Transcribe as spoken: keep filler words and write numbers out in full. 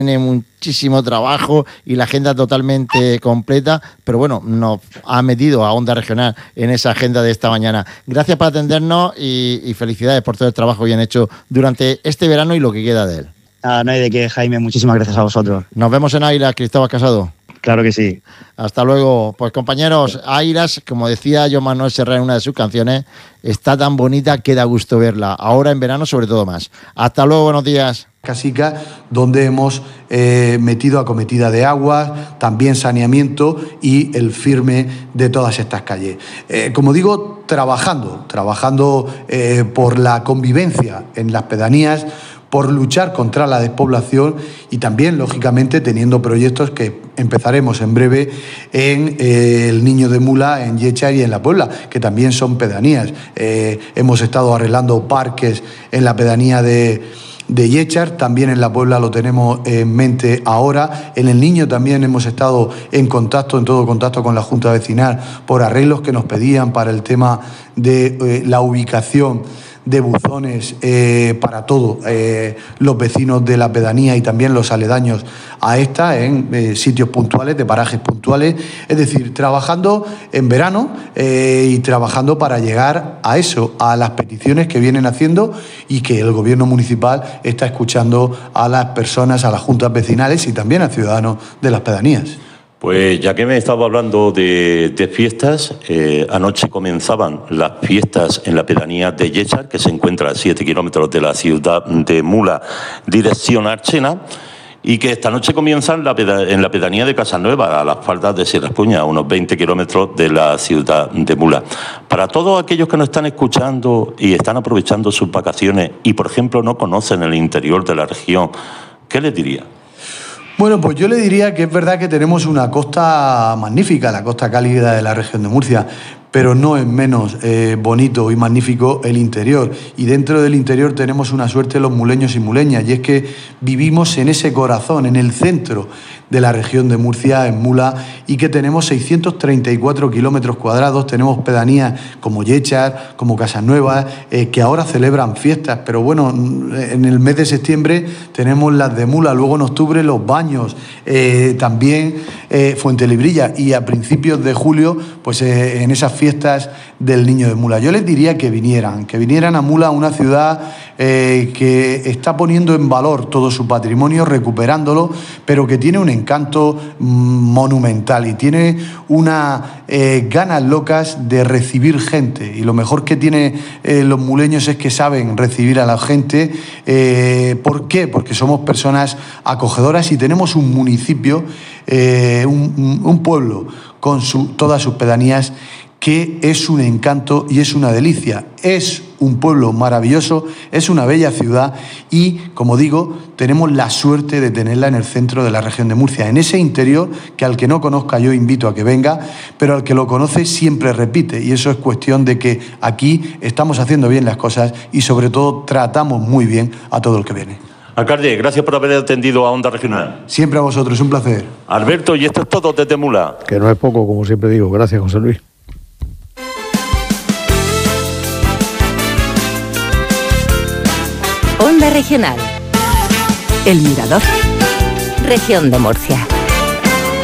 tiene muchísimo trabajo y la agenda totalmente completa, pero bueno, nos ha metido a Onda Regional en esa agenda de esta mañana. Gracias por atendernos y, y felicidades por todo el trabajo bien hecho durante este verano y lo que queda de él. Ah, no hay de qué, Jaime, muchísimas gracias a vosotros. Nos vemos en Águilas, Cristóbal Casado. Claro que sí. Hasta luego. Pues compañeros, Águilas, como decía Joan Manuel Serrat en una de sus canciones, está tan bonita que da gusto verla. Ahora en verano sobre todo más. Hasta luego, buenos días. Casica, donde hemos eh, metido acometida de agua, también saneamiento y el firme de todas estas calles. Eh, como digo, trabajando, trabajando eh, por la convivencia en las pedanías, por luchar contra la despoblación y también, lógicamente, teniendo proyectos que empezaremos en breve en eh, el Niño de Mula, en Yéchar y en La Puebla, que también son pedanías. Eh, hemos estado arreglando parques en la pedanía de... de Yéchar, también en La Puebla lo tenemos en mente ahora. En el Niño también hemos estado en contacto, en todo contacto con la Junta Vecinal por arreglos que nos pedían para el tema de eh, la ubicación de buzones eh, para todos eh, los vecinos de la pedanía y también los aledaños a esta en eh, sitios puntuales, de parajes puntuales, es decir, trabajando en verano eh, y trabajando para llegar a eso, a las peticiones que vienen haciendo y que el gobierno municipal está escuchando a las personas, a las juntas vecinales y también a ciudadanos de las pedanías. Pues ya que me estaba hablando de, de fiestas, eh, anoche comenzaban las fiestas en la pedanía de Yéchar, que se encuentra a siete kilómetros de la ciudad de Mula, dirección Archena, y que esta noche comienzan la peda- en la pedanía de Casanueva, a las faldas de Sierra Espuña, a unos veinte kilómetros de la ciudad de Mula. Para todos aquellos que nos están escuchando y están aprovechando sus vacaciones y, por ejemplo, no conocen el interior de la región, ¿qué les diría? Bueno, pues yo le diría que es verdad que tenemos una costa magnífica, la costa cálida de la región de Murcia, pero no es menos eh, bonito y magnífico el interior. Y dentro del interior tenemos una suerte los muleños y muleñas, y es que vivimos en ese corazón, en el centro de la región de Murcia, en Mula, y que tenemos seiscientos treinta y cuatro kilómetros cuadrados, tenemos pedanías como Yéchar, como Casanueva, eh, que ahora celebran fiestas, pero bueno, en el mes de septiembre tenemos las de Mula, luego en octubre los Baños, eh, también eh, Fuentelibrilla, y a principios de julio, pues eh, en esas fiestas del Niño de Mula. Yo les diría que vinieran, que vinieran a Mula, una ciudad eh, que está poniendo en valor todo su patrimonio, recuperándolo, pero que tiene un encanto monumental y tiene unas eh, ganas locas de recibir gente. Y lo mejor que tienen eh, los muleños es que saben recibir a la gente. Eh, ¿Por qué? Porque somos personas acogedoras y tenemos un municipio, eh, un, un pueblo con su, todas sus pedanías, que es un encanto y es una delicia. Es un pueblo maravilloso, es una bella ciudad y, como digo, tenemos la suerte de tenerla en el centro de la región de Murcia, en ese interior que al que no conozca yo invito a que venga, pero al que lo conoce siempre repite, y eso es cuestión de que aquí estamos haciendo bien las cosas y sobre todo tratamos muy bien a todo el que viene. Alcalde, gracias por haber atendido a Onda Regional. Siempre a vosotros, un placer. Alberto, y esto es todo desde Mula. Que no es poco, como siempre digo. Gracias, José Luis. Onda Regional. El Mirador. Región de Murcia.